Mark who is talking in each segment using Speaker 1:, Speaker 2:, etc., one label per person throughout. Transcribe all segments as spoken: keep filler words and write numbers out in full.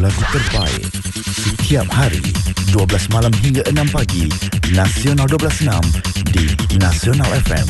Speaker 1: lagu-lagu terbaik setiap hari dua belas malam hingga enam pagi. Nasional dua belas enam di Nasional F M.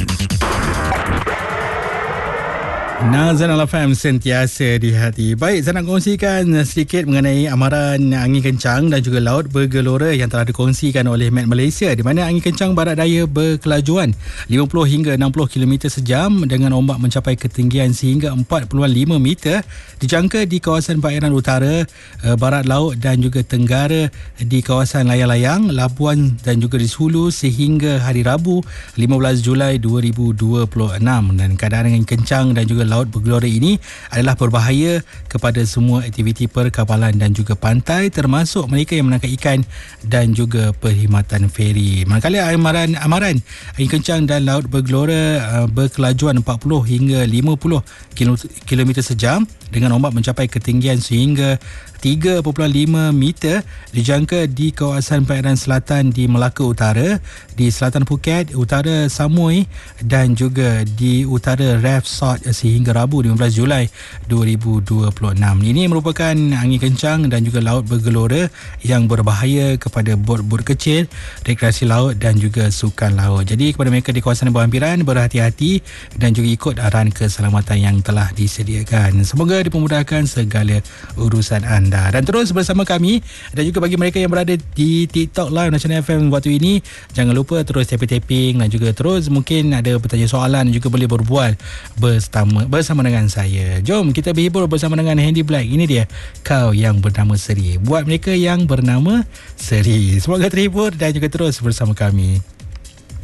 Speaker 2: Nasional F M sentiasa di hati. Baik, saya nak kongsikan sedikit mengenai amaran angin kencang dan juga laut bergelora yang telah dikongsikan oleh Met Malaysia, di mana angin kencang barat daya berkelajuan lima puluh hingga enam puluh kilometer sejam dengan ombak mencapai ketinggian sehingga empat puluh lima meter dijangka di kawasan perairan utara, barat laut dan juga tenggara di kawasan layang-layang, Labuan dan juga di Hulu sehingga hari Rabu lima belas Julai dua ribu dua puluh enam. Dan keadaan angin kencang dan juga laut bergelora ini adalah berbahaya kepada semua aktiviti perkapalan dan juga pantai, termasuk mereka yang menangkap ikan dan juga perkhidmatan feri. Manakala amaran amaran angin kencang dan laut bergelora uh, berkelajuan empat puluh hingga lima puluh kilometer sejam dengan ombak mencapai ketinggian sehingga tiga perpuluhan lima meter dijangka di kawasan perairan selatan di Melaka Utara, di selatan Phuket, utara Samui dan juga di utara Reef Sot sehingga Rabu lima belas Julai dua ribu dua puluh enam. Ini merupakan angin kencang dan juga laut bergelora yang berbahaya kepada bot-bot kecil, rekreasi laut dan juga sukan laut. Jadi kepada mereka di kawasan berhampiran, berhati-hati dan juga ikut arahan keselamatan yang telah disediakan. Semoga dipermudahkan segala urusan anda. Dan terus bersama kami, dan juga bagi mereka yang berada di TikTok Live Nasional F M waktu ini, jangan lupa terus tapping-tapping dan juga terus mungkin ada bertanya soalan dan juga boleh berbual bersama bersama dengan saya. Jom kita berhibur bersama dengan Handy Black. Ini dia, Kau Yang Bernama Seri, buat mereka yang bernama Seri. Semoga terhibur dan juga terus bersama kami.